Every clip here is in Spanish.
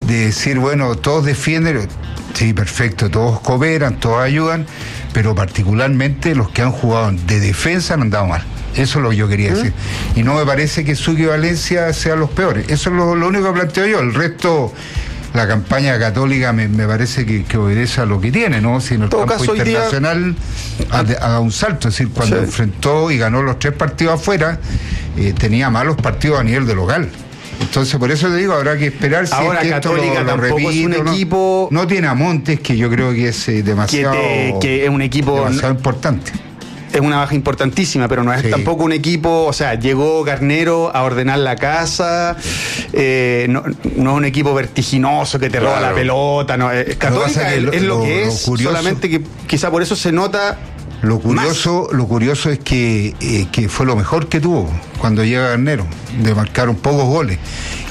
decir, bueno, todos defienden, sí, perfecto, todos cooperan, todos ayudan, pero particularmente los que han jugado de defensa han andado mal. Eso es lo que yo quería decir. Y no me parece que Sucre y Valencia sean los peores. Eso es lo único que planteo yo. El resto, la campaña Católica me parece que obedece a lo que tiene, ¿no? Si en el campo internacional haga un salto. Es decir, cuando enfrentó y ganó los 3 partidos afuera, tenía malos partidos a nivel de local. Entonces, por eso te digo, habrá que esperar si ahora, es que Católica esto lo repite, es un equipo... No tiene a Montes, que yo creo que es demasiado... Que es un equipo... demasiado importante. Es una baja importantísima, pero no es tampoco un equipo, o sea, llegó Garnero a ordenar la casa, no es un equipo vertiginoso que te roba la pelota, no, Católica es lo que es, curioso, solamente que quizá por eso se nota. Lo curioso es que fue lo mejor que tuvo cuando llega Garnero, de marcar un pocos goles.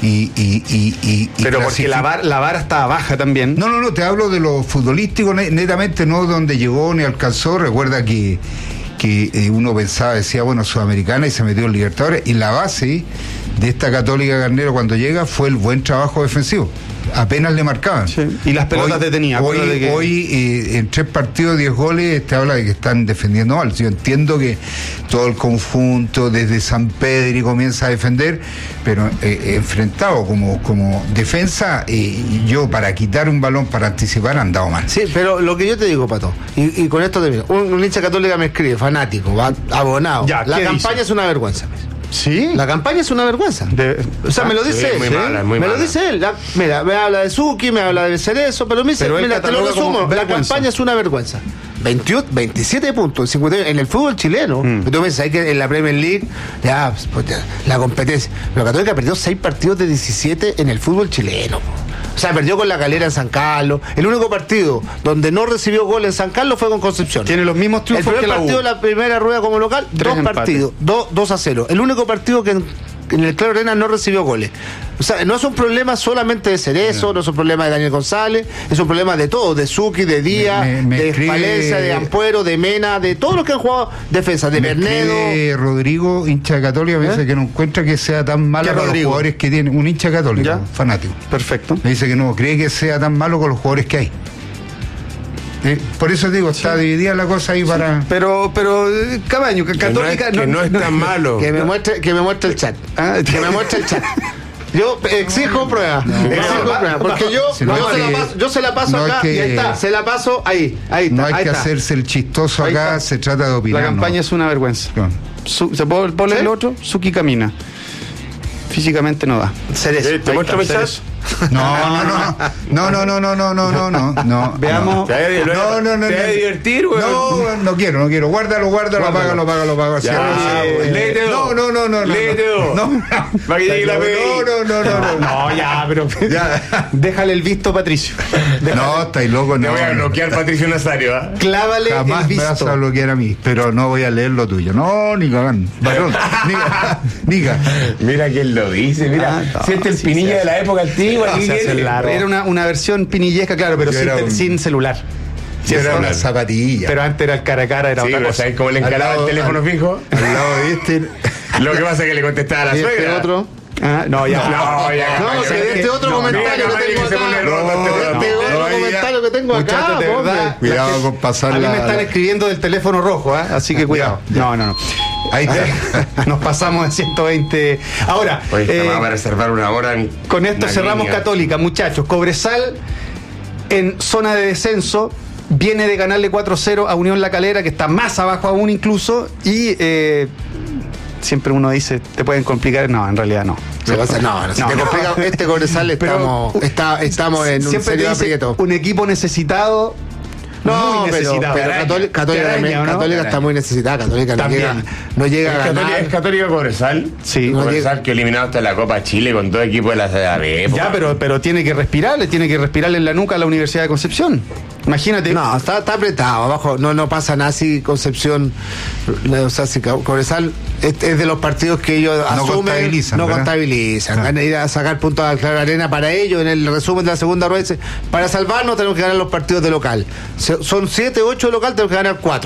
Pero porque la vara estaba baja también. No, te hablo de lo futbolístico netamente, no donde llegó ni alcanzó. Recuerda que uno pensaba, decía, bueno, Sudamericana, y se metió en Libertadores, y la base de esta Católica Garnero cuando llega fue el buen trabajo defensivo. Apenas le marcaban. Sí. Y las pelotas detenían. Hoy en 3 partidos, 10 goles, te habla de que están defendiendo mal. Yo entiendo que todo el conjunto, desde San Pedro, comienza a defender, pero enfrentado como defensa, yo para quitar un balón, para anticipar, han dado mal. Sí, pero lo que yo te digo, Pato, y con esto termino. Un hincha Católica me escribe, fanático, abonado. Ya, la campaña dice? Es una vergüenza. ¿Sí? La campaña es una vergüenza. O sea, me lo dice él. Me lo dice él. Mira, me habla de Suki, me habla de Cerezo, pero me dice, mira, te lo resumo, la campaña es una vergüenza. 27 puntos, 51 en el fútbol chileno. Tú me dices que en la Premier League, la competencia. Pero Católica perdió 6 partidos de 17 en el fútbol chileno. O sea, perdió con La Calera en San Carlos. El único partido donde no recibió gol en San Carlos fue con Concepción. Tiene los mismos triunfos que la U. El primer partido de la primera rueda como local, 2 partidos, 2-0. El único partido que en el Claro Arena no recibió goles. O sea, no es un problema solamente de Cerezo, no es un problema de Daniel González, es un problema de todos, de Suki, de Díaz, de Valencia, de Ampuero, de Mena, de todos los que han jugado defensa, de Bernedo. Rodrigo, hincha de Católica, me dice que no encuentra que sea tan malo con los jugadores que tiene. Un hincha católico, fanático. Perfecto. Me dice que no cree que sea tan malo con los jugadores que hay. Por eso digo, está dividida la cosa ahí para... Pero Cabaño, Católica... Que no es tan malo. Que me muestre el chat. Que me muestre el chat. Yo exijo prueba. Porque yo se la paso acá y ahí está. Se la paso ahí está. No hay que hacerse el chistoso acá, se trata de opinar. La campaña es una vergüenza. ¿Se puede poner el otro? Suki camina. Físicamente no da. ¿Te muestro el chat? No. Veamos. ¿Te va a divertir, güey? No quiero. Guárdalo, apágalo. Léete dos. Léete dos. No. Para que llegue la PDI. No, ya, pero. Déjale el visto, Patricio. No, estáis locos. Te voy a bloquear, Patricio Nazario. Clávale jamás el visto. me vas a bloquear a mí, pero no voy a leer lo tuyo. No, ni cagán. Varón. Niga. Mira quién lo dice. Mira, siente el Pinilla de la época antigua. Era una versión pinillesca, claro, pero sin celular. Era una zapatilla. Pero antes era el cara a cara, era otra cosa. ¿Sabes cómo le encaraba el teléfono fijo? Al lado de este. Lo que pasa es que le contestaba a la suegra. Otro. No, este otro comentario que tengo acá. De verdad, cuidado con pasar a mí me están escribiendo del teléfono rojo, así que cuidado. No. Ahí está. Nos pasamos de 120. Ahora, vamos a reservar una hora. Con esto cerramos línea. Católica, muchachos. Cobresal en zona de descenso. Viene de ganarle 4-0 a Unión La Calera, que está más abajo aún incluso. Y siempre uno dice, te pueden complicar. No, en realidad no. Si te complica este Cobresal, estamos en un serio aprieto. Un equipo necesitado. No, pero Católica está muy necesitada. Católica no llega a ganar. ¿Es Católica Cobresal? Sí. Cobresal que eliminado hasta la Copa Chile con todo equipo de la CDAB. Ya, pero tiene que respirarle en la nuca a la Universidad de Concepción. Imagínate. No, está apretado. Abajo no pasa nada si Concepción. O sea, si Cobresal es de los partidos que ellos asumen. No contabilizan. Van a ir a sacar puntos al Claro Arena para ellos. En el resumen de la segunda rueda dice: para salvarnos tenemos que ganar los partidos de local. Son 7, 8 de local, tenemos que ganar 4.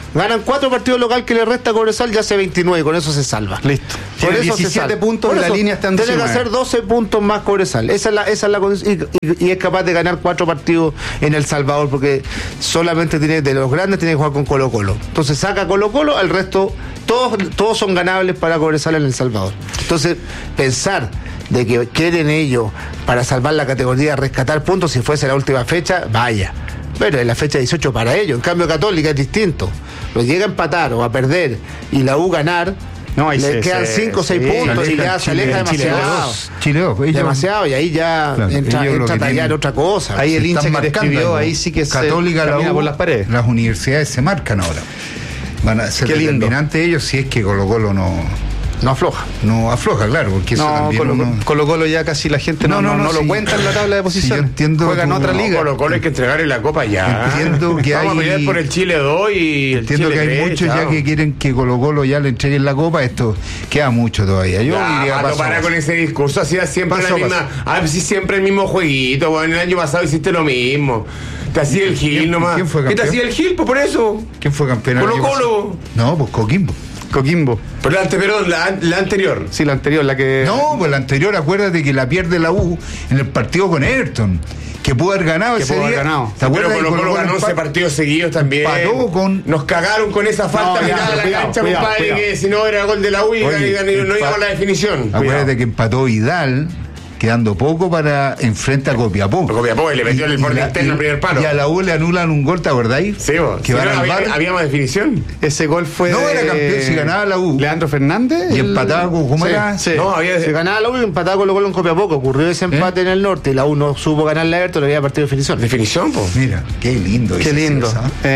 Ganan 4 partidos local que le resta a Cobresal, ya hace 29, con eso se salva. Listo. Por Tiene eso 17 puntos y la línea está en 19. Tiene que hacer 12 puntos más Cobresal. Esa es la condición. Y es capaz de ganar 4 partidos en El Salvador, porque solamente de los grandes tiene que jugar con Colo-Colo. Entonces saca Colo-Colo, el resto, todos son ganables para Cobresal en El Salvador. Entonces, pensar de que quieren ellos para salvar la categoría, rescatar puntos si fuese la última fecha, vaya. Pero es la fecha 18 para ellos. En cambio, Católica es distinto. Lo llega a empatar o a perder y la U ganar, le quedan 5 o 6 puntos y ya se aleja demasiado. Demasiado, y ahí ya entra a tallar otra cosa. Ahí el hincha que te escribió, ahí sí que Católica, se camina por las paredes. Las universidades se marcan ahora. Van a ser determinantes ellos si es que Colo-Colo no afloja, claro, porque eso también Colo-Colo ya casi la gente no lo cuenta en la tabla de posiciones. Sí, yo entiendo. Juega en otra liga. Colo-Colo hay que entregarle la copa ya. Entiendo que vamos a pelear por el Chile 2 y el entiendo Chile que hay 3, muchos ya que quieren que Colo-Colo ya le entreguen la copa. Esto queda mucho todavía. Yo iría paso. Para con ese discurso, hacía siempre la misma. Sí, siempre el mismo jueguito. Bueno, el año pasado hiciste lo mismo. Te hacía el Gil nomás. ¿Quién fue campeón? ¿Qué te hacía el Gil? Pues por eso. ¿Quién fue campeón? Colo-Colo. No, pues Coquimbo. Pero la anterior. Sí, la anterior, la que... No, pues la anterior, acuérdate que la pierde la U en el partido con Everton, que pudo haber ganado ese día. Pero Colo-Colo ganó ese partido seguido también. Nos cagaron con esa falta mirada a la cancha, compadre, que si no era gol de la U y no íbamos a la definición. Acuérdate que empató Vidal, quedando poco para enfrente a Copiapó. Copiapó, y le metió el borde interno al primer palo. Y a la U le anulan un gol, ¿te acordáis? Sí, vos. Que había más definición. Ese gol fue. No, era campeón si ganaba la U. Leandro Fernández. Y empataba con. ¿Cómo era? Sí. No, si ganaba la U y empataba con Colo-Colo en Copiapó. Ocurrió ese empate en el norte y la U no supo ganar la Everton, había partido de definición. ¿Definición, pues? Mira, qué lindo. Qué lindo.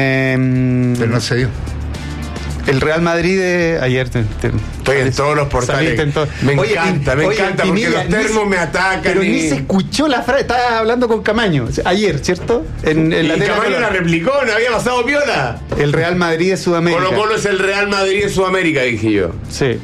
Pero no se dio. El Real Madrid ayer estoy en todos los portales. Me encanta porque los termos me atacan. Pero ni se escuchó la frase. Estaba hablando con Camaño ayer, ¿cierto? En la Camaño la replicó, no había pasado piola. El Real Madrid de Sudamérica. Colo-Colo es el Real Madrid de Sudamérica, dije yo. Sí.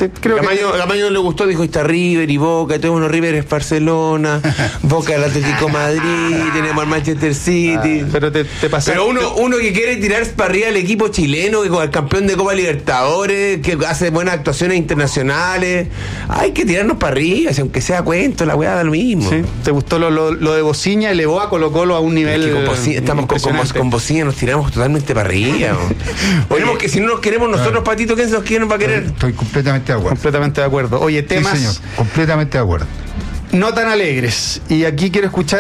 Camaño no le gustó, dijo, está River y Boca, tenemos unos River es Barcelona, Boca el Atlético Madrid, tenemos al Manchester City. Pero te pasa. Pero uno que quiere tirar para arriba al equipo chileno, que con el campeón de Copa Libertadores, que hace buenas actuaciones internacionales, hay que tirarnos para arriba, aunque sea cuento, la weá da lo mismo. Sí. ¿Te gustó lo de Bociña? Elevó a Colo-Colo a un nivel. Estamos con Bociña, nos tiramos totalmente para arriba. Tenemos que, si no nos queremos nosotros, Patito, ¿quién nos quiere para querer? Estoy completamente de acuerdo. Completamente de acuerdo. Oye, temas. Sí, señor, completamente de acuerdo. No tan alegres. Y aquí quiero escuchar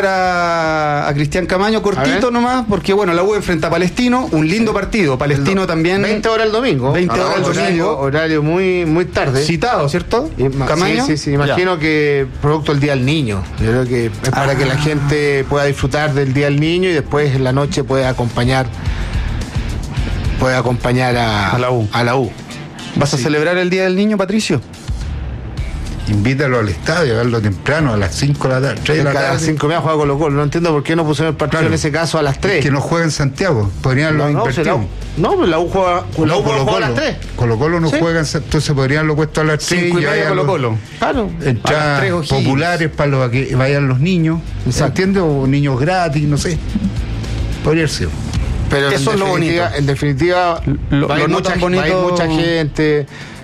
a Cristian Camaño, cortito nomás, porque bueno, la U enfrenta a Palestino, un lindo partido. Palestino también. 20 horas el domingo. 20 horas el domingo. Horario muy, muy tarde. Citado, ¿cierto? Camaño. Sí. Imagino que producto del Día del Niño. Yo creo que es para que la gente pueda disfrutar del Día del Niño y después en la noche pueda acompañar a la U. ¿Vas a celebrar el Día del Niño, Patricio? Invítalo al estadio, a verlo temprano, a las 5 de la tarde, 3 de la tarde. A las 5 me ha jugado Colo-Colo. No entiendo por qué no pusieron el partido en ese caso a las 3. Es que no juega en Santiago, podrían haberlo invertido. No, pero la U juega a las 3. Colo-Colo no juega en Santiago, entonces podrían haberlo puesto a las 3 y vayan Colo-Colo. Claro. Entradas populares para que vayan los niños, ¿se entiende? O niños gratis, no sé. Podría ser. Pero eso es lo bonito. En definitiva, hay mucha gente.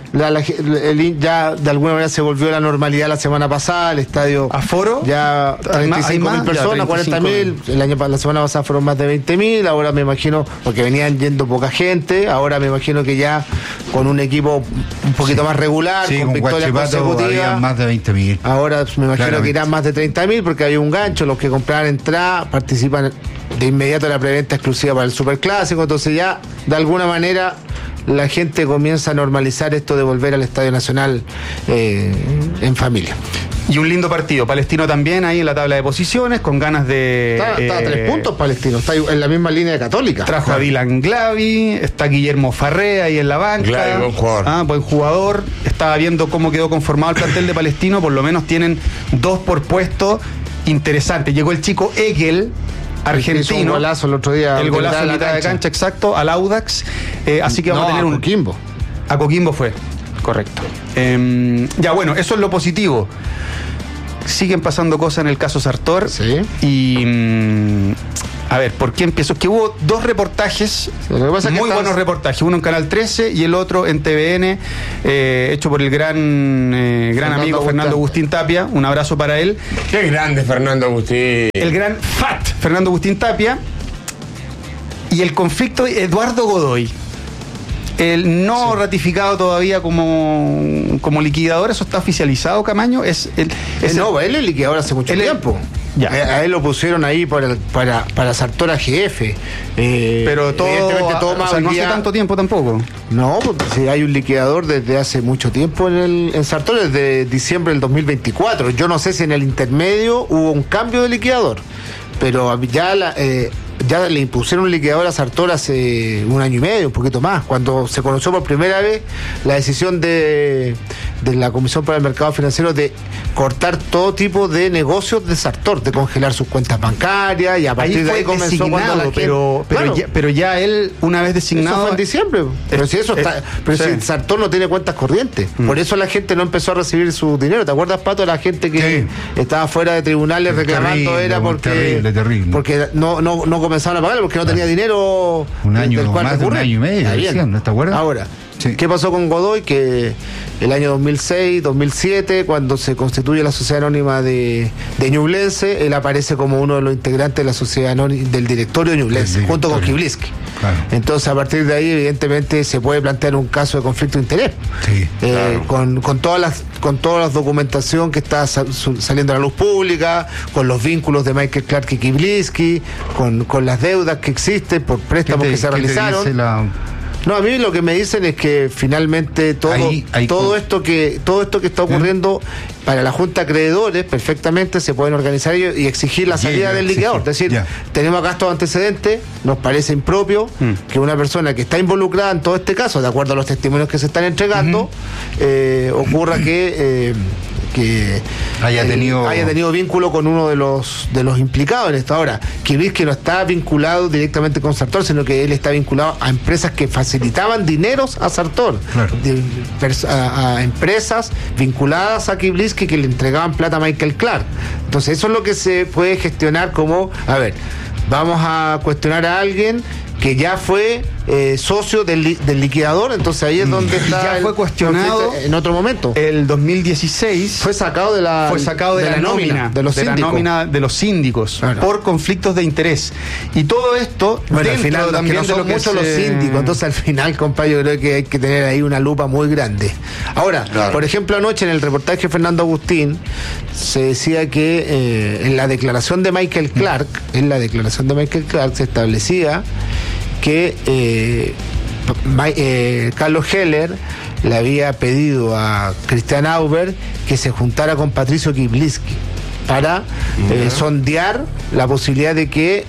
Ya de alguna manera se volvió a la normalidad la semana pasada. El estadio. ¿Aforo? Ya 35.000 personas, 40.000. La semana pasada fueron más de 20.000. Ahora me imagino, porque venían yendo poca gente. Ahora me imagino que ya con un equipo un poquito más regular, con victorias consecutivas. Más de 20.000. Ahora me imagino que irán más de 30.000 porque hay un gancho. Los que compraron entrada participan de inmediato en la preventa exclusiva para el Superclásico. Entonces ya de alguna manera la gente comienza a normalizar esto de volver al Estadio Nacional en familia. Y un lindo partido. Palestino también ahí en la tabla de posiciones, con ganas de... Está a 3 puntos Palestino, está en la misma línea de Católica. Trajo a Dylan Glavi, está Guillermo Farré ahí en la banca. Glavi, buen jugador. Buen jugador. Estaba viendo cómo quedó conformado el plantel de Palestino, por lo menos tienen 2 por puesto. Interesante. Llegó el chico Egel, argentino. Hizo un golazo el otro día. El golazo en mitad de cancha, exacto, al Audax. Así que vamos a tener un... Coquimbo. A Coquimbo fue, correcto. Ya bueno, eso es lo positivo. Siguen pasando cosas en el caso Sartor. Sí. Y A ver, ¿por qué empiezo? Que hubo dos reportajes, muy buenos reportajes, uno en Canal 13 y el otro en TVN, hecho por el gran amigo Fernando Agustín Tapia. Un abrazo para él. Qué grande Fernando Agustín. El gran FAT, Fernando Agustín Tapia. Y el conflicto de Eduardo Godoy. El no ratificado todavía como liquidador, eso está oficializado, Camaño. Él es liquidador hace mucho tiempo. Ya. A él lo pusieron ahí para Sartor AGF. Pero todo más, no hace tanto tiempo tampoco. No, porque si hay un liquidador desde hace mucho tiempo en Sartor, desde diciembre del 2024. Yo no sé si en el intermedio hubo un cambio de liquidador, pero ya le impusieron un liquidador a Sartor hace un año y medio, un poquito más, cuando se conoció por primera vez la decisión de la Comisión para el Mercado Financiero de cortar todo tipo de negocios de Sartor, de congelar sus cuentas bancarias, y a partir de ahí comenzó cuando la gente, pero ya él, una vez designado... Eso fue en diciembre, pero si eso está... Pero si Sartor no tiene cuentas corrientes, por eso la gente no empezó a recibir su dinero. ¿Te acuerdas, Pato? La gente que estaba fuera de tribunales reclamando terrible, era porque... Terrible. Porque no comenzaron a pagar porque no tenía dinero un año, más de un año y medio, decían, ¿no te acuerdas? Ahora, ¿qué pasó con Godoy? Que el año 2006, 2007, cuando se constituye la Sociedad Anónima de Ñublense, él aparece como uno de los integrantes de la Sociedad Anónima del directorio de Ñublense, junto con Kibliski. Claro. Entonces, a partir de ahí, evidentemente, se puede plantear un caso de conflicto de interés. Sí, claro. Con toda la documentación que está saliendo a la luz pública, con los vínculos de Michael Clark y Kibliski, con las deudas que existen por préstamos que se realizaron. No, a mí lo que me dicen es que finalmente todo esto que está ocurriendo para la Junta de Acreedores perfectamente se pueden organizar y exigir la salida del liquidador. Es decir, tenemos acá estos antecedentes, nos parece impropio que una persona que está involucrada en todo este caso, de acuerdo a los testimonios que se están entregando, ocurra que haya tenido vínculo con uno de los implicados en esto. Ahora, Kibliski no está vinculado directamente con Sartor, sino que él está vinculado a empresas que facilitaban dineros a Sartor, claro. A empresas vinculadas a Kibliski que le entregaban plata a Michael Clark. Entonces eso es lo que se puede gestionar como, a ver, vamos a cuestionar a alguien que ya fue socio del liquidador, entonces ahí es donde está. Ya fue cuestionado en otro momento. El 2016 fue sacado de la nómina de los síndicos claro. por conflictos de interés. Y todo esto, bueno, al final también no son muchos los síndicos, entonces al final, compadre, yo creo que hay que tener ahí una lupa muy grande. Ahora, claro. por ejemplo, anoche en el reportaje de Fernando Agustín se decía que en la declaración de Michael Clark, se establecía que Carlos Heller le había pedido a Christian Auber que se juntara con Patricio Kibliski para sondear la posibilidad de que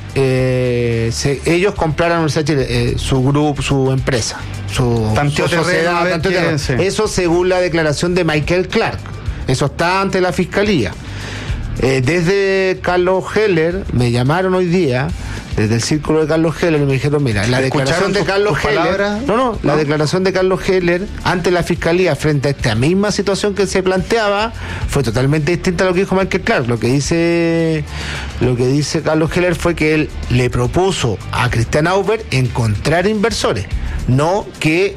ellos compraran Universidad de Chile, su grupo, su empresa, su sociedad. Eso según la declaración de Michael Clark. Eso está ante la Fiscalía. Desde Carlos Heller me llamaron hoy día, desde el círculo de Carlos Heller, y me dijeron, mira, la declaración de Carlos Heller, la declaración de Carlos Heller ante la Fiscalía frente a esta misma situación que se planteaba fue totalmente distinta a lo que dijo Michael Clark. Lo que dice Carlos Heller fue que él le propuso a Christian Auber encontrar inversores, no que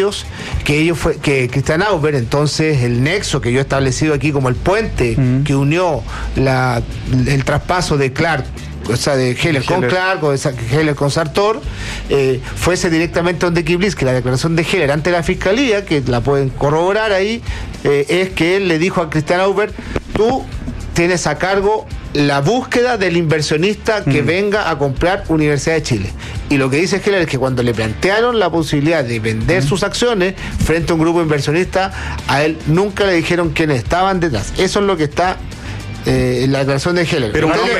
Christian Auber, entonces el nexo que yo he establecido aquí como el puente que unió el traspaso de Clark, o sea, de Heller con Clark o de Heller con Sartor, fuese directamente donde Kibliski. La declaración de Heller ante la Fiscalía, que la pueden corroborar ahí, es que él le dijo a Christian Auber, tú tienes a cargo la búsqueda del inversionista que venga a comprar Universidad de Chile. Y lo que dice Heller es que cuando le plantearon la posibilidad de vender sus acciones frente a un grupo inversionista, a él nunca le dijeron quiénes estaban detrás. Eso es lo que está en la declaración de Heller. Pero usted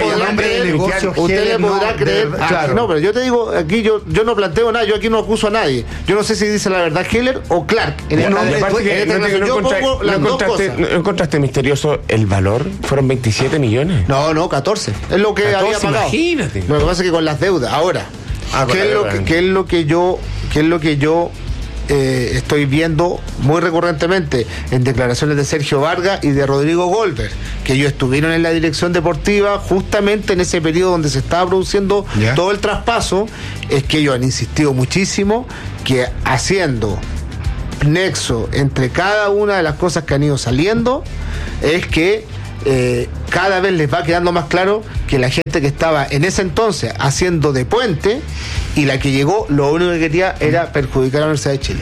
le podrá creer. Claro. No, pero yo te digo, aquí yo no planteo nada, yo aquí no acuso a nadie. Yo no sé si dice la verdad Heller o Clark. ¿No encontraste misterioso el valor? ¿Fueron 27 millones? No, 14. Es lo que había pagado. Imagínate. Lo que pasa es que con las deudas. Ahora, ¿qué es lo que yo estoy viendo muy recurrentemente en declaraciones de Sergio Vargas y de Rodrigo Goldberg, que ellos estuvieron en la dirección deportiva justamente en ese periodo donde se estaba produciendo todo el traspaso, es que ellos han insistido muchísimo que haciendo nexo entre cada una de las cosas que han ido saliendo, es que cada vez les va quedando más claro que la gente que estaba en ese entonces haciendo de puente y la que llegó, lo único que quería era perjudicar a la Universidad de Chile.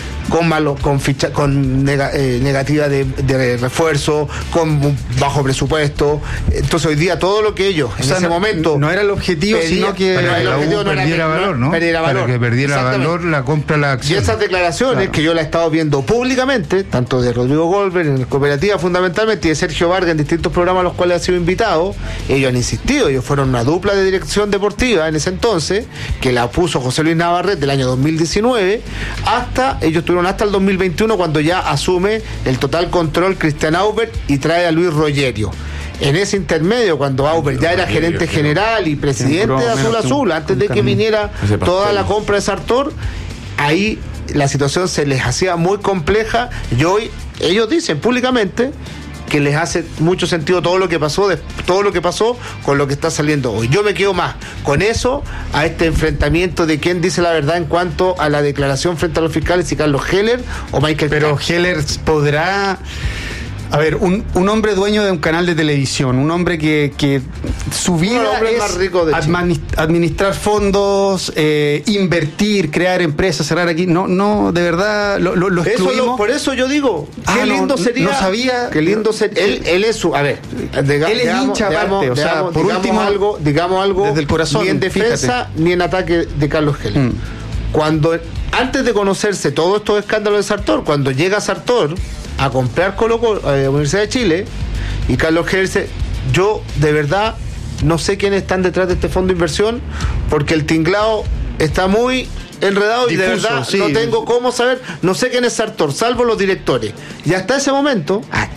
Con negativa de refuerzo, con bajo presupuesto. Entonces hoy día todo lo que ellos en ese momento no era el objetivo, sino que perdiera valor, ¿no? Para que perdiera valor la compra de la acción. Y esas declaraciones que yo la he estado viendo públicamente, tanto de Rodrigo Goldberg en Cooperativa fundamentalmente y de Sergio Vargas en distintos programas a los cuales ha sido invitado, ellos han insistido, ellos fueron una dupla de dirección deportiva en ese entonces, que la puso José Luis Navarrete del año 2019, ellos tuvieron hasta el 2021 cuando ya asume el total control Cristian Aubert y trae a Luis Rogerio. En ese intermedio, cuando Aubert ya era gerente general y presidente de Azul Azul, antes de que viniera toda la compra de Sartor, ahí la situación se les hacía muy compleja y hoy ellos dicen públicamente que les hace mucho sentido todo lo que pasó con lo que está saliendo hoy. Yo me quedo más con eso, a este enfrentamiento de quién dice la verdad en cuanto a la declaración frente a los fiscales, si Carlos Heller o Michael Pero Clark. Heller podrá... A ver, un hombre dueño de un canal de televisión, un hombre que su vida es más rico de administrar fondos, invertir, crear empresas, cerrar aquí. No, de verdad, lo excluimos. Por eso yo digo, qué lindo sería. No sabía. Qué lindo sería. Él es su. A ver, él es hincha aparte. O sea, por último, digamos algo. Desde el corazón. Ni en defensa ni en ataque de Carlos Heller. Cuando, antes de conocerse todos estos escándalos de Sartor, cuando llega Sartor a comprar Universidad de Chile y Carlos Heller dice, yo de verdad no sé quiénes están detrás de este fondo de inversión porque el tinglado está muy enredado y difuso, de verdad no tengo cómo saber, no sé quién es Sartor, salvo los directores. Y hasta ese momento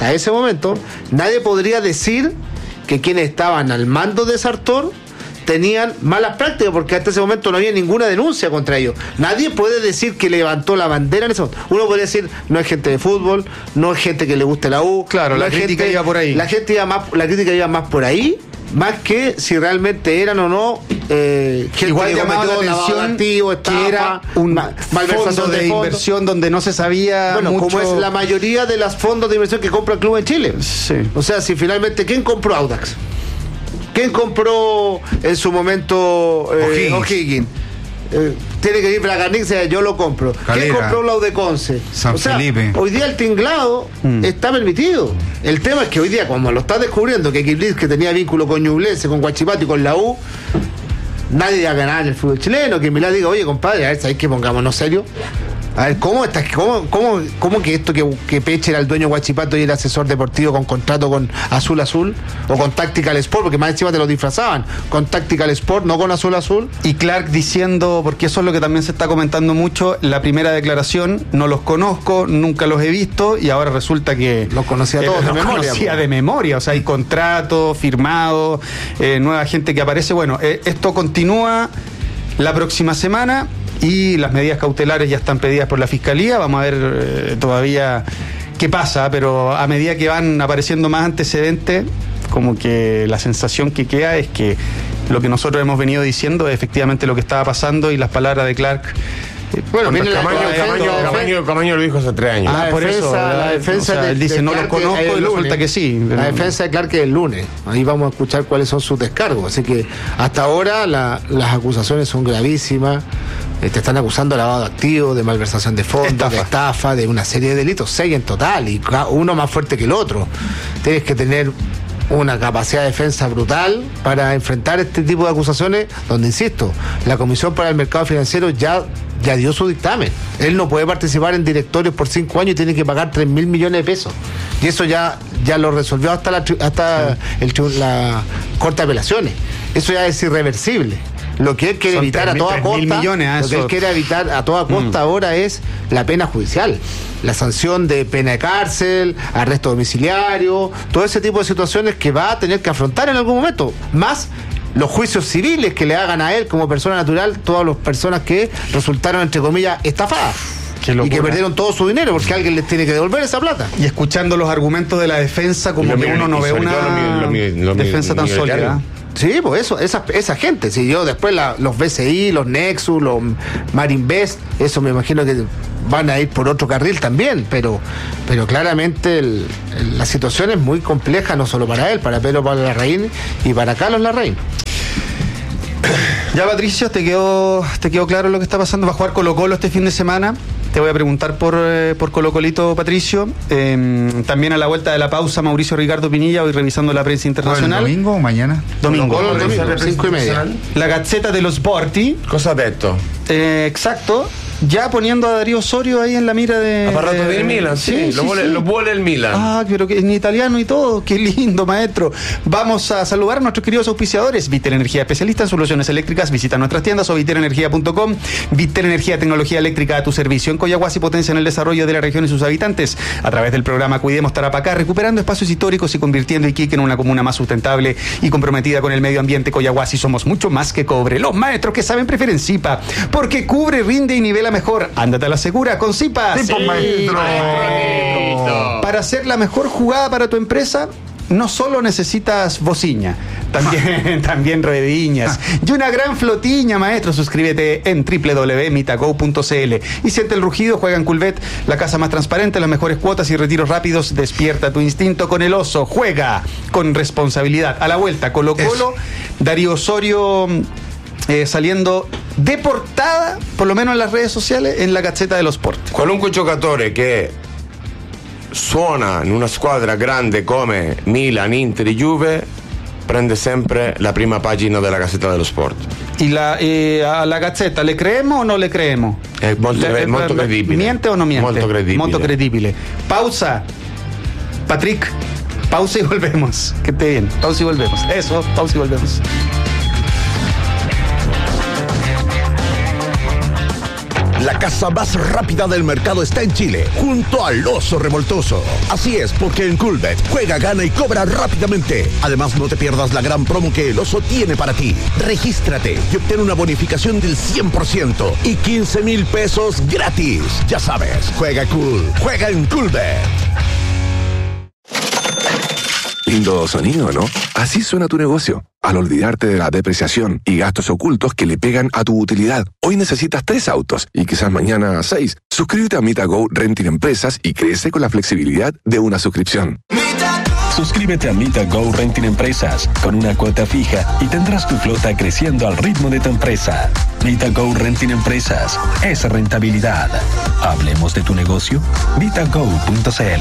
nadie podría decir que quienes estaban al mando de Sartor tenían malas prácticas, porque hasta ese momento no había ninguna denuncia contra ellos. Nadie puede decir que levantó la bandera en ese momento. Uno podría decir, no es gente de fútbol, no es gente que le guste la U. Claro, la crítica iba por ahí. La crítica iba más por ahí, más que si realmente eran o no gente igual que llamaba la atención activo, estafa, que era un fondo de inversión donde no se sabía mucho. Como es la mayoría de los fondos de inversión que compra el club en Chile. Sí. O sea, si finalmente, ¿quién compró Audax? ¿Quién compró en su momento O'Higgins? Tiene que ir Bragarnik, yo lo compro. Calera, ¿quién compró la Conce? San Felipe. Hoy día el tinglado está permitido. El tema es que hoy día, como lo está descubriendo, que Kiblis, que tenía vínculo con Ñublense, con Huachipato y con la U, nadie va a ganar en el fútbol chileno. Que Milá diga, oye, compadre, a ver, ¿sabes qué? Pongámonos serio. A ver, ¿cómo que esto que Peche era el dueño de Huachipato y era asesor deportivo con contrato con Azul Azul o con Tactical Sport, porque más encima te lo disfrazaban, con Tactical Sport, no con Azul Azul? Y Clark diciendo, porque eso es lo que también se está comentando mucho, la primera declaración, no los conozco, nunca los he visto, y ahora resulta que los conocía todos de memoria, o sea, hay contratos firmados, nueva gente que aparece. Bueno, esto continúa la próxima semana. Y las medidas cautelares ya están pedidas por la Fiscalía. Vamos a ver todavía qué pasa, pero a medida que van apareciendo más antecedentes, como que la sensación que queda es que lo que nosotros hemos venido diciendo es efectivamente lo que estaba pasando, y las palabras de Clark. Bueno, Camaño lo dijo hace 3 años. La defensa él dice, no lo conozco, y resulta que sí. La defensa de Clark es el lunes. Ahí vamos a escuchar cuáles son sus descargos. Así que hasta ahora las acusaciones son gravísimas. Te están acusando de lavado de activos, de malversación de fondos, de estafa, de una serie de delitos, 6 en total, y uno más fuerte que el otro. Tienes que tener una capacidad de defensa brutal para enfrentar este tipo de acusaciones, donde, insisto, la Comisión para el Mercado Financiero ya dio su dictamen. Él no puede participar en directorios por 5 años y tiene que pagar 3.000 millones de pesos. Y eso ya lo resolvió hasta la Corte de Apelaciones. Eso ya es irreversible. Lo que él quiere evitar a toda costa, ahora es la pena judicial, la sanción de pena de cárcel, arresto domiciliario, todo ese tipo de situaciones que va a tener que afrontar en algún momento, más los juicios civiles que le hagan a él como persona natural todas las personas que resultaron, entre comillas, estafadas. y que perdieron todo su dinero porque alguien les tiene que devolver esa plata. Y escuchando los argumentos de la defensa, como que uno no ve una defensa tan sólida. Sí, pues eso, esa gente, si yo después los BCI, los Nexus, los Marinvest, eso me imagino que van a ir por otro carril también, pero claramente la situación es muy compleja, no solo para él, para Pedro Larraín y para Carlos Larraín. Ya, Patricio, ¿te quedó claro lo que está pasando? Va a jugar Colo-Colo este fin de semana. Te voy a preguntar por Colo-Colito, Patricio. También a la vuelta de la pausa, Mauricio Ricardo Pinilla, hoy revisando la prensa internacional. ¿El domingo o mañana? Domingo. 5:30. La Gazzetta dello Sporti. Cosa ha detto? Exacto. Ya poniendo a Darío Osorio ahí en la mira de... Ha parlato del Milan, sí. Lo vuole el Milan. Ah, pero que en italiano y todo. Qué lindo, maestro. Vamos a saludar a nuestros queridos auspiciadores. Vitel Energía, especialista en soluciones eléctricas. Visita nuestras tiendas o viterenergia.com. Vitel Energía, tecnología eléctrica a tu servicio. En Coyahuasi potencia en el desarrollo de la región y sus habitantes a través del programa Cuidemos Tarapacá, recuperando espacios históricos y convirtiendo Iquique en una comuna más sustentable y comprometida con el medio ambiente. Coyahuasi, somos mucho más que cobre. Los maestros que saben prefieren Zipa, porque cubre, rinde y nivela mejor. Ándate a la segura con Zipa. Sí, maestro. Para hacer la mejor jugada para tu empresa, no solo necesitas bociña, también ruediñas y una gran flotiña, maestro. Suscríbete en www.mitago.cl y siente el rugido. Juega en Culvet, la casa más transparente, las mejores cuotas y retiros rápidos. Despierta tu instinto con el oso. Juega con responsabilidad. A la vuelta, Colo-Colo, Darío Osorio saliendo de portada, por lo menos en las redes sociales, en la Gazzetta dello Sport. Qualunque giocatore che suona in una squadra grande come Milan, Inter e Juve prende sempre la prima pagina della Gazzetta dello Sport. ¿Y a la Gazzetta le creemos o no le creemos? È molto credibile. ¿Miente o no miente? Molto credibile. Pausa. Patrick, pausa y volvemos. Que esté bien. Pausa y volvemos. Eso, pausa y volvemos. La casa más rápida del mercado está en Chile, junto al Oso Revoltoso. Así es, porque en Culbet juega, gana y cobra rápidamente. Además, no te pierdas la gran promo que el Oso tiene para ti. Regístrate y obtén una bonificación del 100% y 15,000 pesos gratis. Ya sabes, juega cool, juega en Culbet. Lindo sonido, ¿no? Así suena tu negocio. Al olvidarte de la depreciación y gastos ocultos que le pegan a tu utilidad. Hoy necesitas 3 autos y quizás mañana 6. Suscríbete a MitaGo Renting Empresas y crece con la flexibilidad de una suscripción. Suscríbete a MitaGo Renting Empresas con una cuota fija y tendrás tu flota creciendo al ritmo de tu empresa. MitaGo Renting Empresas es rentabilidad. Hablemos de tu negocio. MitaGo.cl.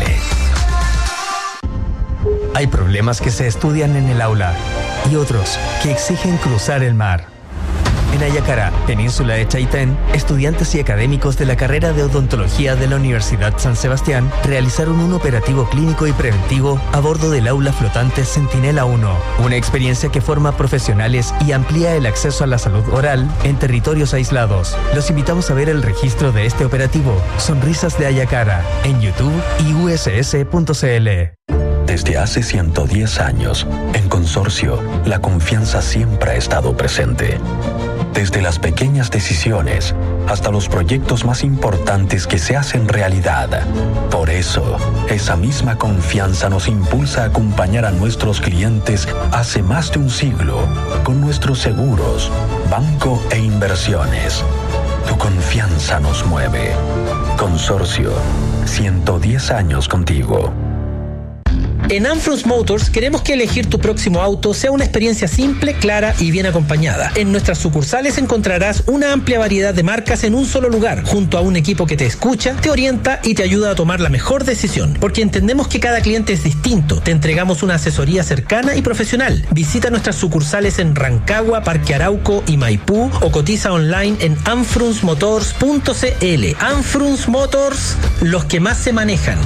Hay problemas que se estudian en el aula y otros que exigen cruzar el mar. En Ayacará, península de Chaitén, estudiantes y académicos de la carrera de odontología de la Universidad San Sebastián realizaron un operativo clínico y preventivo a bordo del aula flotante Centinela 1, una experiencia que forma profesionales y amplía el acceso a la salud oral en territorios aislados. Los invitamos a ver el registro de este operativo, Sonrisas de Ayacará, en YouTube y uss.cl. Desde hace 110 años, en Consorcio, la confianza siempre ha estado presente. Desde las pequeñas decisiones hasta los proyectos más importantes que se hacen realidad. Por eso, esa misma confianza nos impulsa a acompañar a nuestros clientes hace más de un siglo con nuestros seguros, banco e inversiones. Tu confianza nos mueve. Consorcio, 110 años contigo. En Anfrunz Motors queremos que elegir tu próximo auto sea una experiencia simple, clara y bien acompañada. En nuestras sucursales encontrarás una amplia variedad de marcas en un solo lugar, junto a un equipo que te escucha, te orienta y te ayuda a tomar la mejor decisión. Porque entendemos que cada cliente es distinto, te entregamos una asesoría cercana y profesional. Visita nuestras sucursales en Rancagua, Parque Arauco y Maipú o cotiza online en anfrunzmotors.cl. Anfrunz Motors, los que más se manejan.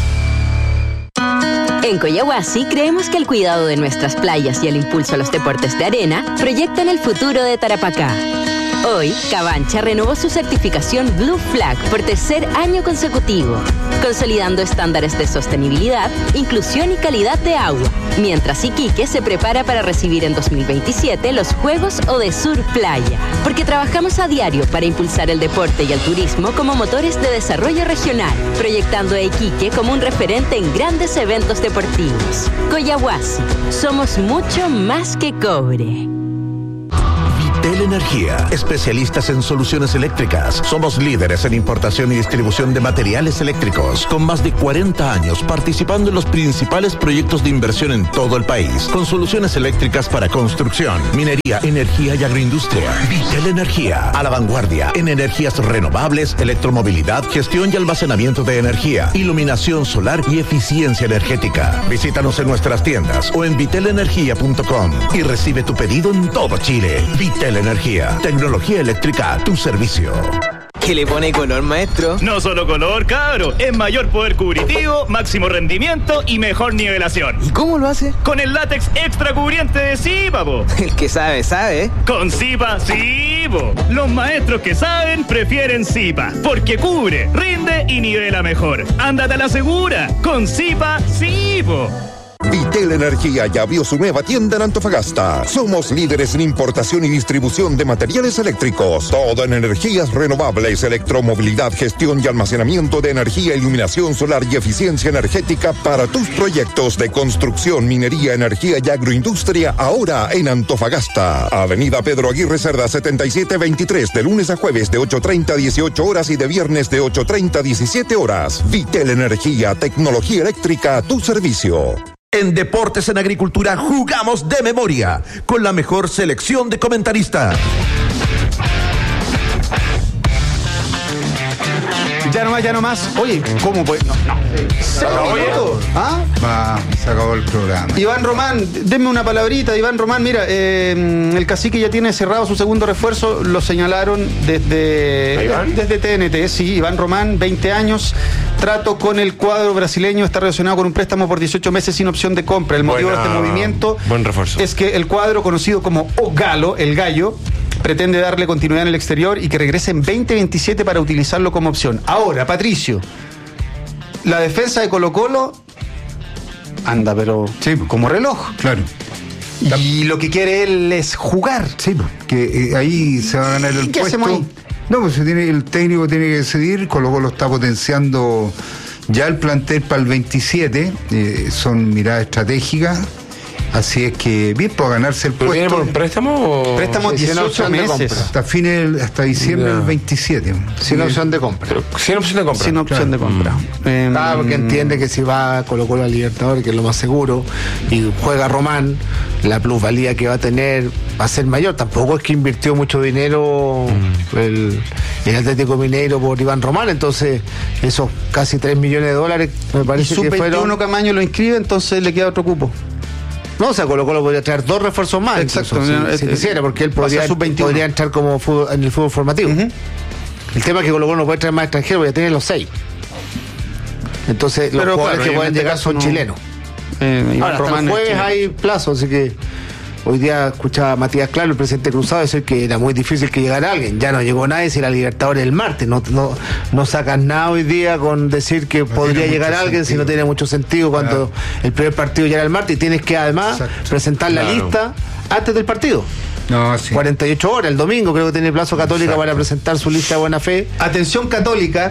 En Coyahuasi creemos que el cuidado de nuestras playas y el impulso a los deportes de arena proyectan el futuro de Tarapacá. Hoy, Cabancha renovó su certificación Blue Flag por tercer año consecutivo, consolidando estándares de sostenibilidad, inclusión y calidad de agua, mientras Iquique se prepara para recibir en 2027 los Juegos Odesur Playa, porque trabajamos a diario para impulsar el deporte y el turismo como motores de desarrollo regional, proyectando a Iquique como un referente en grandes eventos deportivos. Coyahuasi, somos mucho más que cobre. Energía, especialistas en soluciones eléctricas. Somos líderes en importación y distribución de materiales eléctricos, con más de 40 años participando en los principales proyectos de inversión en todo el país, con soluciones eléctricas para construcción, minería, energía y agroindustria. Vitel Energía, a la vanguardia en energías renovables, electromovilidad, gestión y almacenamiento de energía, iluminación solar y eficiencia energética. Visítanos en nuestras tiendas o en vitelenergia.com y recibe tu pedido en todo Chile. Vitel Energía, tecnología eléctrica a tu servicio. ¿Qué le pone color, maestro? No solo color, cabro, es mayor poder cubritivo, máximo rendimiento y mejor nivelación. ¿Y cómo lo hace? Con el látex extra cubriente de Zipa, po. El que sabe, sabe. Con Zipa, sí, po. Los maestros que saben prefieren Zipa, porque cubre, rinde y nivela mejor. Ándate a la segura, con Zipa, sí, po. Vitel Energía ya abrió su nueva tienda en Antofagasta. Somos líderes en importación y distribución de materiales eléctricos. Todo en energías renovables, electromovilidad, gestión y almacenamiento de energía, iluminación solar y eficiencia energética para tus proyectos de construcción, minería, energía y agroindustria, ahora en Antofagasta. Avenida Pedro Aguirre Cerda 7723, de lunes a jueves de 8:30 a 18 horas y de viernes de 8:30 a 17 horas. Vitel Energía, tecnología eléctrica a tu servicio. En Deportes en Agricultura jugamos de memoria, con la mejor selección de comentaristas. Ya no más. Oye, ¿cómo pues? No. Se acabó el programa. Iván Román, denme una palabrita. Iván Román, mira, el Cacique ya tiene cerrado su segundo refuerzo. Lo señalaron desde TNT. Sí, Iván Román, 20 años. Trato con el cuadro brasileño. Está relacionado con un préstamo por 18 meses sin opción de compra. El motivo de este movimiento es que el cuadro, conocido como O Galo, el gallo, pretende darle continuidad en el exterior y que regrese en 2027 para utilizarlo como opción. Ahora, Patricio, la defensa de Colo-Colo anda, pero sí, como reloj. Claro. Y lo que quiere él es jugar. Sí, que ahí se va a ganar el puesto. ¿Qué hacemos ahí? No, pues el técnico tiene que decidir. Colo-Colo está potenciando ya el plantel para el 27. Son miradas estratégicas. Así es que bien, por ganarse el puesto. ¿Viene por un préstamo? Préstamo 18 meses. Hasta diciembre del 27. Sin opción de compra. Sin opción de compra. Sin opción de compra. Porque entiende que si va a Colo-Colo al Libertadores, que es lo más seguro, y juega Román, la plusvalía que va a tener va a ser mayor. Tampoco es que invirtió mucho dinero el Atlético Mineiro por Iván Román, entonces esos casi 3 millones de dólares me parece que fueron. Sub-21 Camaño lo inscribe, entonces le queda otro cupo. No, o sea, Colo-Colo podría traer 2 refuerzos más. Exacto. Si quisiera, porque él podría entrar como en el fútbol formativo. El tema es que Colo-Colo no puede traer más extranjeros, porque ya tiene los 6. Entonces, los jugadores que pueden llegar son chilenos. Ahora, hasta el jueves hay plazo, así que hoy día escuchaba a Matías Claro, el presidente Cruzado, decir que era muy difícil que llegara alguien. Ya no llegó nadie, si la Libertadores el martes. No sacas nada hoy día con decir que podría llegar alguien si no tiene mucho sentido cuando el primer partido ya era el martes y tienes que además presentar la lista antes del partido. No, sí. 48 horas, el domingo creo que tiene plazo Católica para presentar su lista de buena fe. Atención Católica,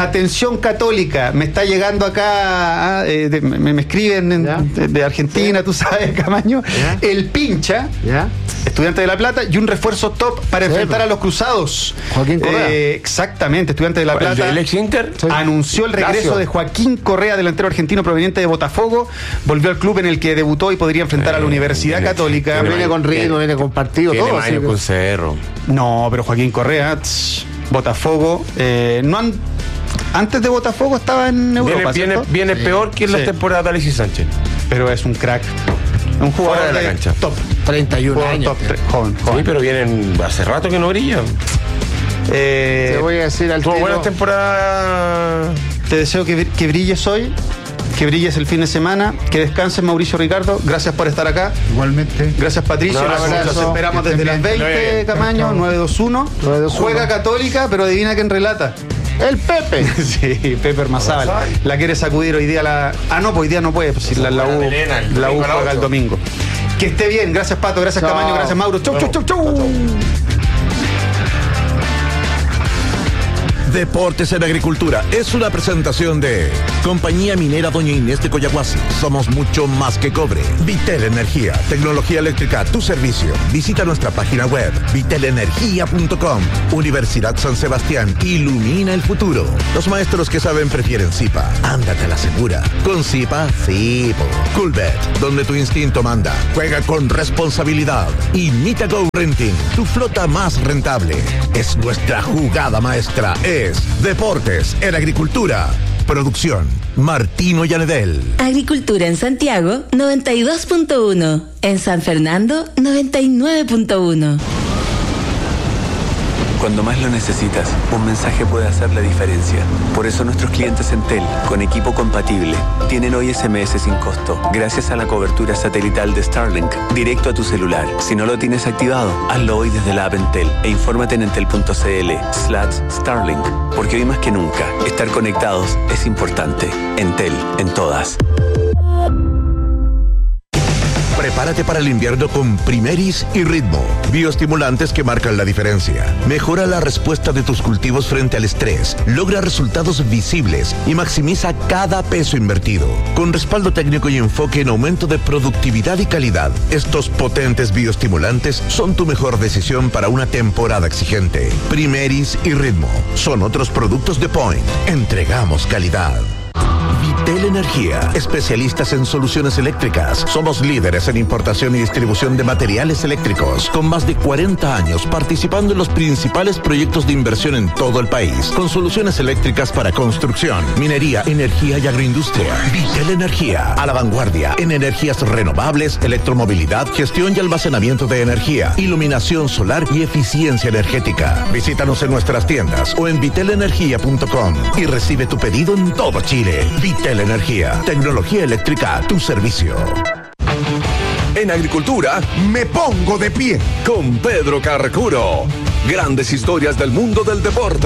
me está llegando acá, me escriben de Argentina, tú sabes, Camaño, el Pincha, Estudiante de La Plata, y un refuerzo top para enfrentar a los Cruzados. Joaquín Correa. Exactamente, Estudiante de La Plata. ¿El ex Inter? Anunció el regreso de Joaquín Correa, delantero argentino proveniente de Botafogo. Volvió al club en el que debutó y podría enfrentar a la Universidad Católica. Viene con ritmo, viene con partido. Tiene todo, años con Cerro. No, pero Joaquín Correa, Botafogo, antes de Botafogo estaba en Europa. Viene peor que en la temporada de Alexis Sánchez. Pero es un crack. Un jugador de la cancha. Top. 31 años. Joven. Sí, pero vienen hace rato que no brillan. Te voy a decir al tuvo buenas temporadas. Te deseo que brilles hoy. que brilles el fin de semana, que descanses, Mauricio Ricardo, gracias por estar acá. Igualmente. Gracias, Patricio. Los esperamos desde las 20, Camaño, 921. Juega Católica, pero adivina quién relata. El Pepe. Sí, Pepe Hermazábal. La quiere sacudir hoy día pues hoy día no puede, pues si la U juega el domingo. Que esté bien, gracias Pato, gracias Camaño, gracias Mauro. Chau. Deportes en Agricultura es una presentación de Compañía Minera Doña Inés de Coyahuasi. Somos mucho más que cobre. Vitel Energía, tecnología eléctrica a tu servicio. Visita nuestra página web vitelenergia.com. Universidad San Sebastián, ilumina el futuro. Los maestros que saben prefieren Zipa. Ándate a la segura. Con Zipa, sí. Coolbet, donde tu instinto manda. Juega con responsabilidad. Y Mitago Renting, tu flota más rentable. Es nuestra jugada maestra. Deportes en Agricultura. Producción Martino Llanedel. Agricultura en Santiago 92.1. En San Fernando 99.1. Cuando más lo necesitas, un mensaje puede hacer la diferencia. Por eso nuestros clientes Entel, con equipo compatible, tienen hoy SMS sin costo, gracias a la cobertura satelital de Starlink, directo a tu celular. Si no lo tienes activado, hazlo hoy desde la app Entel e infórmate en entel.cl/Starlink. Porque hoy más que nunca, estar conectados es importante. Entel, en todas. Prepárate para el invierno con Primeris y Ritmo, bioestimulantes que marcan la diferencia. Mejora la respuesta de tus cultivos frente al estrés, logra resultados visibles y maximiza cada peso invertido. Con respaldo técnico y enfoque en aumento de productividad y calidad, estos potentes bioestimulantes son tu mejor decisión para una temporada exigente. Primeris y Ritmo son otros productos de Point. Entregamos calidad. Vitel Energía, especialistas en soluciones eléctricas. Somos líderes en importación y distribución de materiales eléctricos, con más de 40 años participando en los principales proyectos de inversión en todo el país, con soluciones eléctricas para construcción, minería, energía y agroindustria. Vitel Energía, a la vanguardia en energías renovables, electromovilidad, gestión y almacenamiento de energía, iluminación solar y eficiencia energética. Visítanos en nuestras tiendas o en vitelenergia.com y recibe tu pedido en todo Chile. Vitel Energía, tecnología eléctrica a tu servicio. En Agricultura, me pongo de pie con Pedro Carcuro. Grandes historias del mundo del deporte.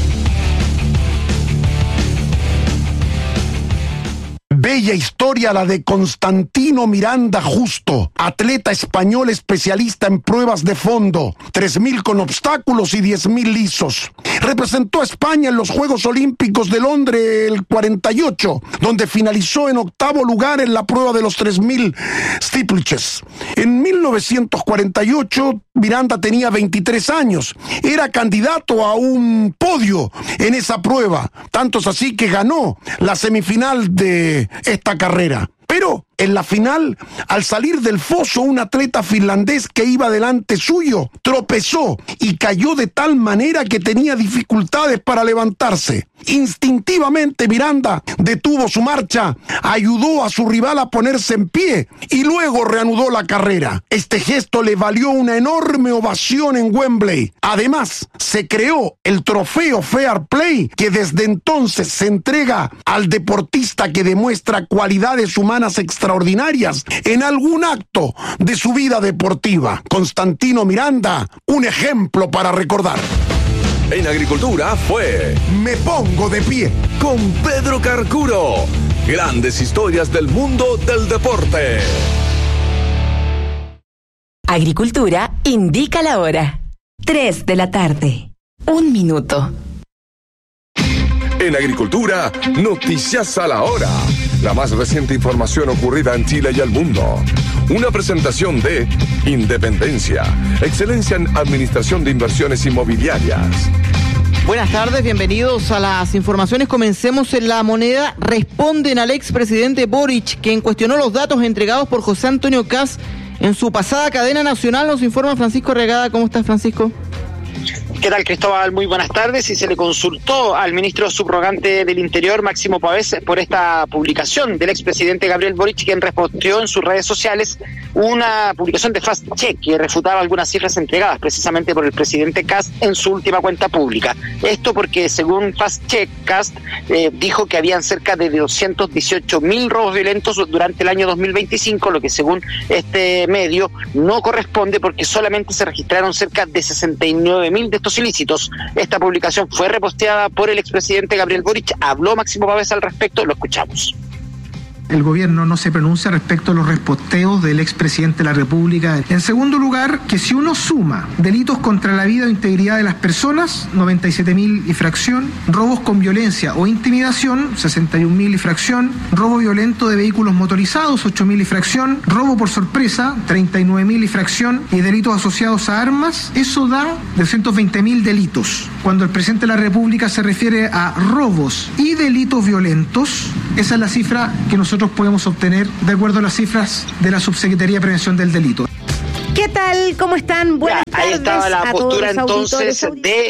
Bella historia la de Constantino Miranda Justo, atleta español especialista en pruebas de fondo, 3.000 con obstáculos y 10.000 lisos. Representó a España en los Juegos Olímpicos de Londres el 48, donde finalizó en 8º lugar en la prueba de los 3.000 steeplechases. En 1948, Miranda tenía 23 años. Era candidato a un podio en esa prueba. Tanto es así que ganó la semifinal de esta carrera. Pero en la final, al salir del foso, un atleta finlandés que iba delante suyo tropezó y cayó de tal manera que tenía dificultades para levantarse. Instintivamente Miranda detuvo su marcha, ayudó a su rival a ponerse en pie y luego reanudó la carrera. Este gesto le valió una enorme ovación en Wembley. Además, se creó el trofeo Fair Play, que desde entonces se entrega al deportista que demuestra cualidades humanas extraordinarias en algún acto de su vida deportiva. Constantino Miranda, un ejemplo para recordar. En Agricultura fue Me Pongo de Pie con Pedro Carcuro. Grandes historias del mundo del deporte. Agricultura indica la hora. 3 de la tarde. 1 minuto. En Agricultura, noticias a la hora. La más reciente información ocurrida en Chile y el mundo. Una presentación de Independencia, excelencia en administración de inversiones inmobiliarias. Buenas tardes, bienvenidos a las informaciones. Comencemos en La Moneda. Responden al expresidente Boric, quien cuestionó los datos entregados por José Antonio Kast en su pasada cadena nacional. Nos informa Francisco Regada. ¿Cómo estás, Francisco? ¿Qué tal, Cristóbal? Muy buenas tardes. Y se le consultó al ministro subrogante del Interior, Máximo Pavés, por esta publicación del expresidente Gabriel Boric, quien respondió en sus redes sociales una publicación de Fast Check que refutaba algunas cifras entregadas precisamente por el presidente Kast en su última cuenta pública. Esto porque, según Fast Check, Kast dijo que habían cerca de 218.000 robos violentos durante el año 2025, lo que según este medio no corresponde porque solamente se registraron cerca de 69.000 de estos ilícitos. Esta publicación fue reposteada por el expresidente Gabriel Boric. Habló Máximo Pavés al respecto, lo escuchamos. El gobierno no se pronuncia respecto a los reposteos del expresidente de la República. En segundo lugar, que si uno suma delitos contra la vida o integridad de las personas, 97.000 y fracción, robos con violencia o intimidación, 61.000 y fracción, robo violento de vehículos motorizados, 8.000 y fracción, robo por sorpresa, 39.000 y fracción, y delitos asociados a armas, eso da 220.000 delitos. Cuando el presidente de la República se refiere a robos y delitos violentos, esa es la cifra que nosotros podemos obtener de acuerdo a las cifras de la Subsecretaría de Prevención del Delito. ¿Qué tal? ¿Cómo están? Buenas tardes. Ahí estaba la postura entonces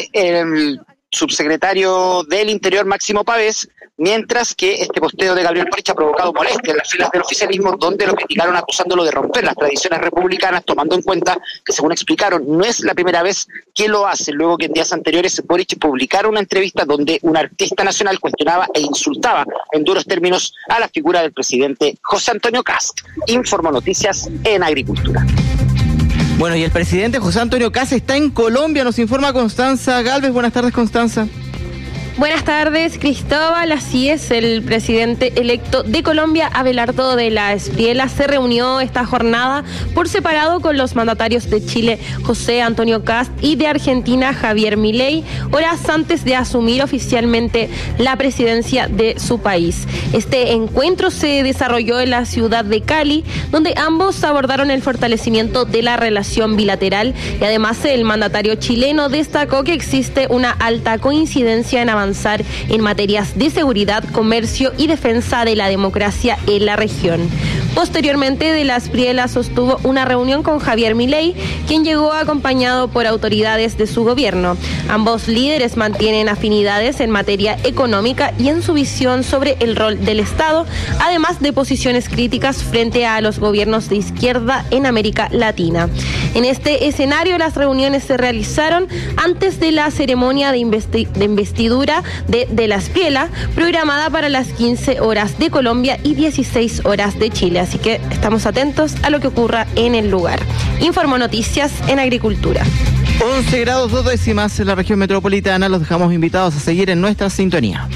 del subsecretario del Interior, Máximo Pavés, mientras que este posteo de Gabriel Boric ha provocado molestia en las filas del oficialismo, donde lo criticaron acusándolo de romper las tradiciones republicanas, tomando en cuenta que, según explicaron, no es la primera vez que lo hace, luego que en días anteriores Boric publicara una entrevista donde un artista nacional cuestionaba e insultaba en duros términos a la figura del presidente José Antonio Kast. Informó Noticias en Agricultura. Bueno, y el presidente José Antonio Kast está en Colombia, nos informa Constanza Galvez. Buenas tardes, Constanza. Buenas tardes, Cristóbal. Así es, el presidente electo de Colombia, Abelardo de la Espriella, se reunió esta jornada por separado con los mandatarios de Chile, José Antonio Kast, y de Argentina, Javier Milei, horas antes de asumir oficialmente la presidencia de su país. Este encuentro se desarrolló en la ciudad de Cali, donde ambos abordaron el fortalecimiento de la relación bilateral, y además el mandatario chileno destacó que existe una alta coincidencia en avanzar en materias de seguridad, comercio y defensa de la democracia en la región. Posteriormente, de la Espriella sostuvo una reunión con Javier Milei, quien llegó acompañado por autoridades de su gobierno. Ambos líderes mantienen afinidades en materia económica y en su visión sobre el rol del Estado, además de posiciones críticas frente a los gobiernos de izquierda en América Latina. En este escenario, las reuniones se realizaron antes de la ceremonia de investidura de la Espriella, programada para las 15 horas de Colombia y 16 horas de Chile. Así que estamos atentos a lo que ocurra en el lugar. Informó Noticias en Agricultura. 11 grados 2 décimas en la región metropolitana. Los dejamos invitados a seguir en nuestra sintonía.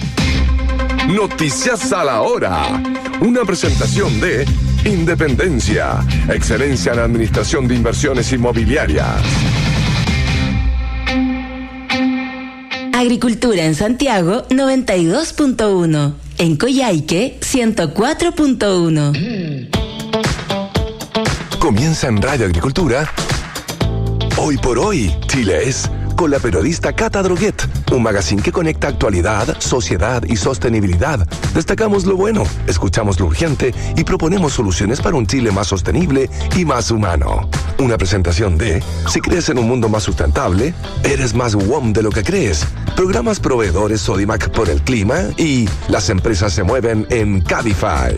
Noticias a la hora. Una presentación de Independencia, excelencia en administración de inversiones inmobiliarias. Agricultura en Santiago 92.1. En Coyhaique 104.1. Comienza en Radio Agricultura. Hoy por hoy, Chile es, con la periodista Cata Droguet, un magazine que conecta actualidad, sociedad y sostenibilidad. Destacamos lo bueno, escuchamos lo urgente y proponemos soluciones para un Chile más sostenible y más humano. Una presentación de, si crees en un mundo más sustentable, eres más WOM de lo que crees. Programas proveedores Sodimac por el clima y las empresas se mueven en Cabify.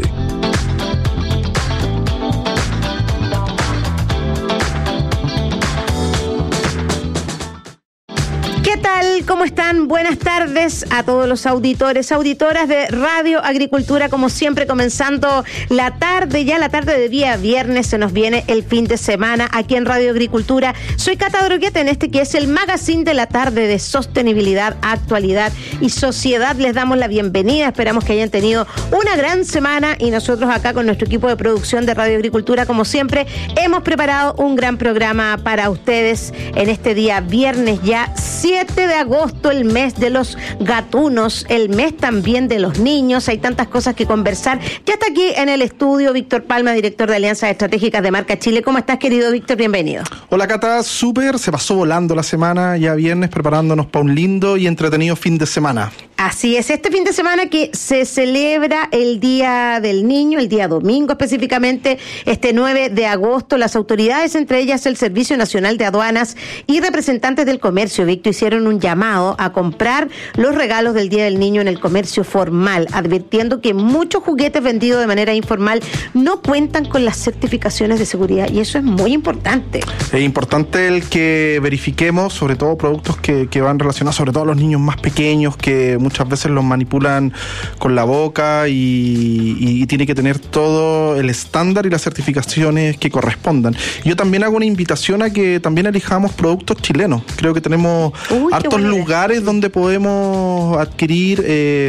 ¿Qué tal? ¿Cómo están? Buenas tardes a todos los auditores, auditoras de Radio Agricultura, como siempre comenzando la tarde, ya la tarde de día viernes, se nos viene el fin de semana aquí en Radio Agricultura. Soy Cata Droguet, en este que es el magazine de la tarde de sostenibilidad, actualidad y sociedad. Les damos la bienvenida, esperamos que hayan tenido una gran semana y nosotros acá con nuestro equipo de producción de Radio Agricultura, como siempre, hemos preparado un gran programa para ustedes en este día viernes ya 7 de agosto, el mes de los gatunos, el mes también de los niños. Hay tantas cosas que conversar. Ya está aquí en el estudio Víctor Palma, director de Alianzas Estratégicas de Marca Chile. ¿Cómo estás, querido Víctor? Bienvenido. Hola, Cata, súper. Se pasó volando la semana, ya viernes, preparándonos para un lindo y entretenido fin de semana. Así es, este fin de semana que se celebra el Día del Niño, el día domingo específicamente, este 9 de agosto, las autoridades, entre ellas el Servicio Nacional de Aduanas y representantes del comercio, Víctor, hicieron un llamado a comprar los regalos del Día del Niño en el comercio formal, advirtiendo que muchos juguetes vendidos de manera informal no cuentan con las certificaciones de seguridad, y eso es muy importante. Es importante el que verifiquemos, sobre todo productos que van relacionados, sobre todo a los niños más pequeños, que muchas veces los manipulan con la boca y tiene que tener todo el estándar y las certificaciones que correspondan. Yo también hago una invitación a que también elijamos productos chilenos. Creo que tenemos hartos lugares donde podemos adquirir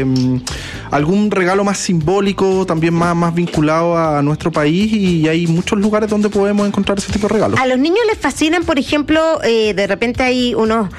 algún regalo más simbólico, también más vinculado a nuestro país, y hay muchos lugares donde podemos encontrar ese tipo de regalos. A los niños les fascinan, por ejemplo, de repente hay unos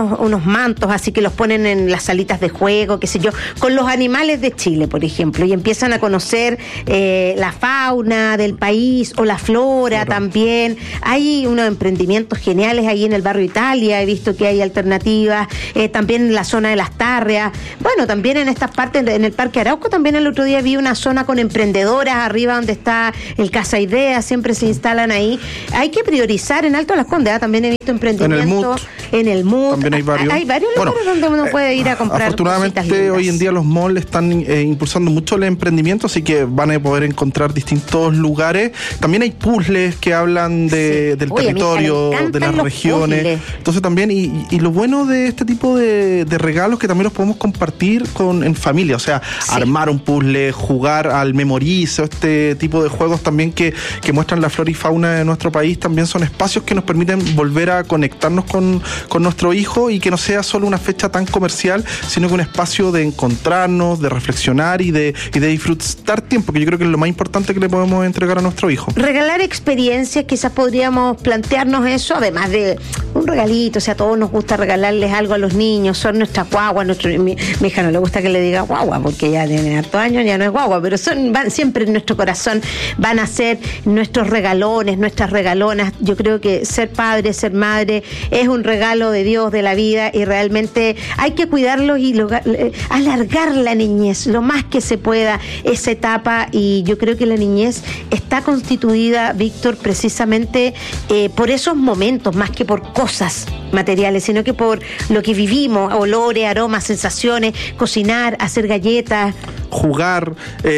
mantos así que los ponen en las salitas de juego, qué sé yo, con los animales de Chile, por ejemplo, y empiezan a conocer la fauna del país o la flora también. Hay unos emprendimientos geniales ahí en el barrio Italia, he visto que hay alternativas, también en la zona de Las Tarrias, bueno, también en estas partes, en el Parque Arauco, también el otro día vi una zona con emprendedoras arriba donde está el Casa Idea, siempre se instalan ahí. Hay que priorizar en Alto Las Condes, también he visto emprendimientos en el MUT. También hay varios lugares donde uno puede ir a comprar. Afortunadamente hoy en día los malls están impulsando mucho el emprendimiento, así que van a poder encontrar distintos lugares. También hay puzzles que hablan del territorio, de las regiones. Puzzles. Entonces también, y lo bueno de este tipo de regalos, que también los podemos compartir en familia, o sea, armar un puzzle, jugar al memorizo, este tipo de juegos también que muestran la flora y fauna de nuestro país, también son espacios que nos permiten volver a conectarnos con nuestro hijo, y que no sea solo una fecha tan comercial, sino que un espacio de encontrarnos, de reflexionar y de disfrutar tiempo, que yo creo que es lo más importante que le podemos entregar a nuestro hijo. Regalar experiencias, quizás podríamos plantearnos eso, además de un regalito, o sea, a todos nos gusta regalarles algo a los niños, son nuestras guaguas, mi hija no le gusta que le diga guagua, porque ya tiene hartos años, ya no es guagua, pero van siempre en nuestro corazón, van a ser nuestros regalones, nuestras regalonas. Yo creo que ser padre, ser madre, es un regalo de Dios, de la vida, y realmente hay que cuidarlos y alargar la niñez lo más que se pueda, esa etapa, y yo creo que la niñez está constituida, Víctor, precisamente por esos momentos, más que por cosas materiales, sino que por lo que vivimos, olores, aromas, sensaciones, cocinar, hacer galletas, jugar.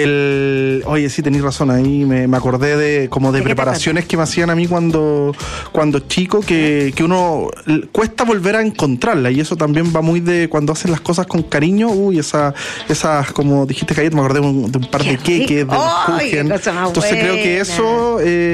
Oye, sí, tenés razón, ahí me acordé de preparaciones que me hacían a mí cuando chico, que uno cuesta volver a encontrarla, y eso también va muy de cuando hacen las cosas con cariño. Esas, como dijiste, galletas, me acordé de un par de queques, de Kuchen. Entonces creo que eso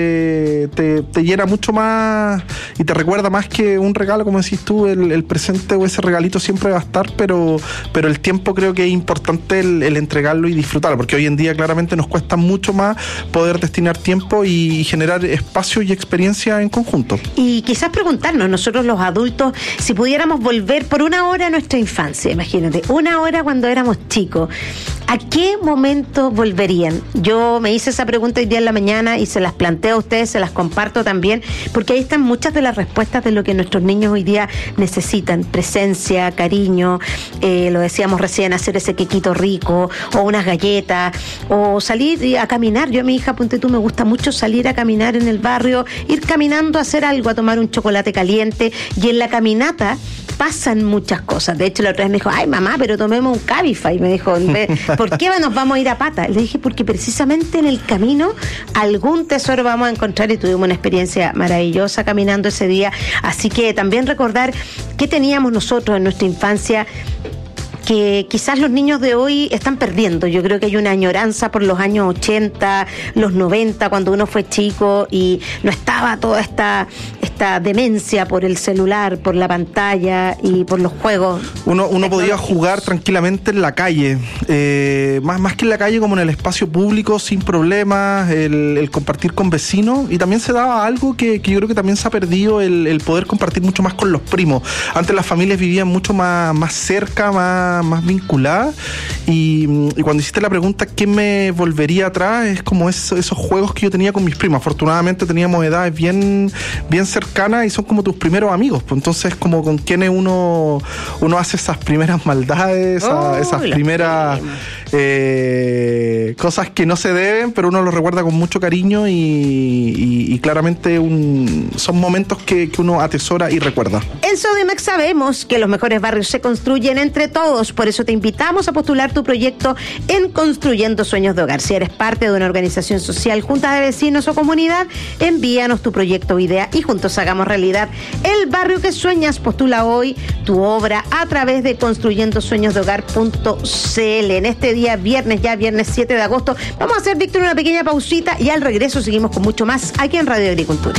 te llena mucho más y te recuerda más que un regalo, como decís tú, el presente o ese regalito siempre va a estar, pero el tiempo creo que es importante el entregarlo y disfrutarlo, porque hoy en día claramente nos cuesta mucho más poder destinar tiempo y generar espacio y experiencia en conjunto. Y quizás preguntarnos nosotros los adultos, si pudiéramos volver por una hora a nuestra infancia, imagínate, una hora cuando éramos chicos, ¿a qué momento volverían? Yo me hice esa pregunta hoy día en la mañana y se las planteo a ustedes, se las comparto también, porque ahí están muchas de las respuestas de lo que nuestros niños hoy día necesitan: presencia, cariño, lo decíamos recién, hacer ese quequito rico, o unas galletas, o salir a caminar. Yo a mi hija, ponte tú, me gusta mucho salir a caminar en el barrio, ir caminando a hacer algo, a tomar un chocolate caliente, y en la caminata pasan muchas cosas. De hecho, la otra vez me dijo, ay mamá, pero tomemos un Cabify. Me dijo, ¿por qué nos vamos a ir a pata? Le dije, porque precisamente en el camino algún tesoro vamos a encontrar, y tuvimos una experiencia maravillosa caminando ese día. Así que también recordar qué teníamos nosotros en nuestra infancia, que quizás los niños de hoy están perdiendo. Yo creo que hay una añoranza por los años 80, los 90, cuando uno fue chico y no estaba toda esta demencia por el celular, por la pantalla y por los juegos. Uno podía jugar tranquilamente en la calle, más que en la calle, como en el espacio público, sin problemas, el compartir con vecinos, y también se daba algo que yo creo que también se ha perdido, el poder compartir mucho más con los primos. Antes las familias vivían mucho más cerca, más más vinculada. Y cuando hiciste la pregunta, ¿qué me volvería atrás? Es como esos juegos que yo tenía con mis primos. Afortunadamente teníamos edades bien cercanas y son como tus primeros amigos. Pues entonces, como con quienes uno hace esas primeras maldades, esas primeras cosas que no se deben, pero uno los recuerda con mucho cariño y claramente son momentos que uno atesora y recuerda. En Sodimac sabemos que los mejores barrios se construyen entre todos, por eso te invitamos a postular tu proyecto en Construyendo Sueños de Hogar. Si eres parte de una organización social, junta de vecinos o comunidad, envíanos tu proyecto o idea y juntos hagamos realidad el barrio que sueñas. Postula hoy tu obra a través de construyendosueñosdehogar.cl. En este día, viernes 7 de agosto, vamos a hacer, Víctor, una pequeña pausita y al regreso seguimos con mucho más aquí en Radio Agricultura.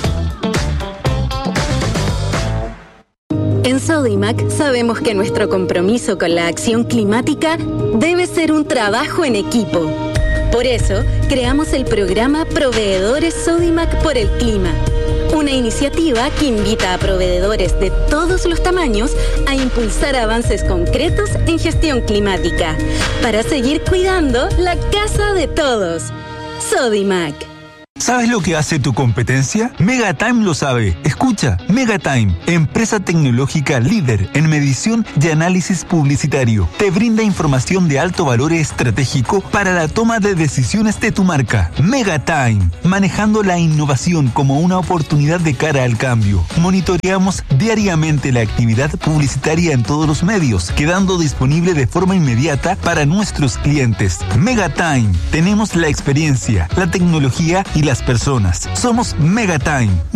En Sodimac sabemos que nuestro compromiso con la acción climática debe ser un trabajo en equipo. Por eso, creamos el programa Proveedores Sodimac por el Clima, una iniciativa que invita a proveedores de todos los tamaños a impulsar avances concretos en gestión climática para seguir cuidando la casa de todos. Sodimac. ¿Sabes lo que hace tu competencia? Megatime lo sabe. Escucha, Megatime, empresa tecnológica líder en medición y análisis publicitario. Te brinda información de alto valor estratégico para la toma de decisiones de tu marca. Megatime, manejando la innovación como una oportunidad de cara al cambio. Monitoreamos diariamente la actividad publicitaria en todos los medios, quedando disponible de forma inmediata para nuestros clientes. Megatime, tenemos la experiencia, la tecnología y las personas. Somos Megatime.